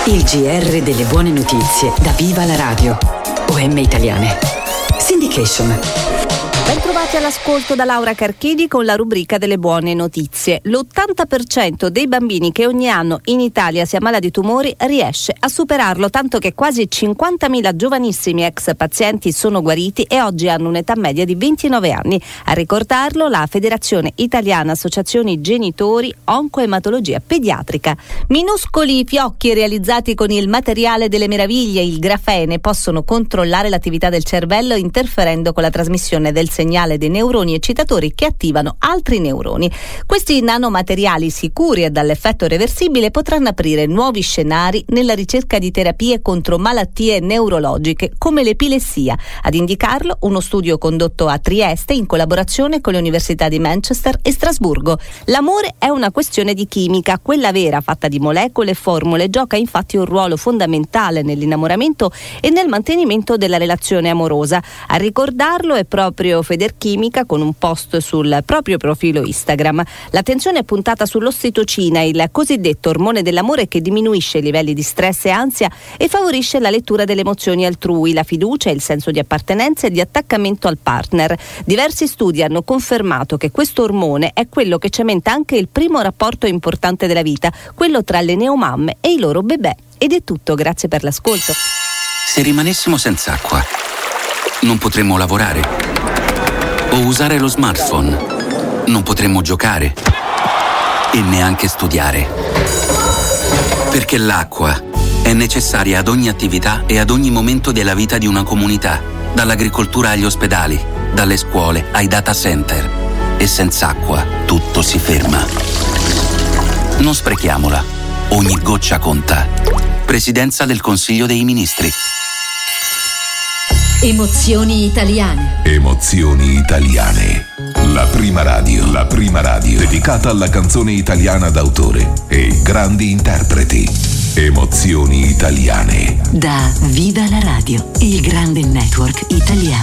Il GR delle buone notizie da Viva la Radio. OM Italiane. Syndication. Bentrovati all'ascolto da Laura Carchidi con la rubrica delle buone notizie. L'80% dei bambini che ogni anno in Italia si ammala di tumori riesce a superarlo, tanto che quasi 50.000 giovanissimi ex pazienti sono guariti e oggi hanno un'età media di 29 anni. A ricordarlo la Federazione Italiana Associazioni Genitori Oncoematologia Pediatrica. Minuscoli fiocchi realizzati con il materiale delle meraviglie, il grafene, possono controllare l'attività del cervello interferendo con la trasmissione del segnale dei neuroni eccitatori che attivano altri neuroni. Questi nanomateriali sicuri e dall'effetto reversibile potranno aprire nuovi scenari nella ricerca di terapie contro malattie neurologiche come l'epilessia. Ad indicarlo uno studio condotto a Trieste in collaborazione con le università di Manchester e Strasburgo. L'amore è una questione di chimica, quella vera fatta di molecole e formule gioca infatti un ruolo fondamentale nell'innamoramento e nel mantenimento della relazione amorosa. A ricordarlo è proprio Federchimica con un post sul proprio profilo Instagram. L'attenzione è puntata sull'ossitocina, il cosiddetto ormone dell'amore che diminuisce i livelli di stress e ansia e favorisce la lettura delle emozioni altrui, la fiducia, il senso di appartenenza e di attaccamento al partner. Diversi studi hanno confermato che questo ormone è quello che cementa anche il primo rapporto importante della vita, quello tra le neomamme e i loro bebè. Ed è tutto, grazie per l'ascolto. Se rimanessimo senza acqua, non potremmo lavorare o usare lo smartphone, non potremmo giocare e neanche studiare. Perché l'acqua è necessaria ad ogni attività e ad ogni momento della vita di una comunità, dall'agricoltura agli ospedali, dalle scuole ai data center. E senza acqua tutto si ferma. Non sprechiamola, ogni goccia conta. Presidenza del Consiglio dei Ministri. Emozioni italiane. Emozioni italiane. La prima radio dedicata alla canzone italiana d'autore e grandi interpreti. Emozioni italiane. Da Viva la Radio, il grande network italiano.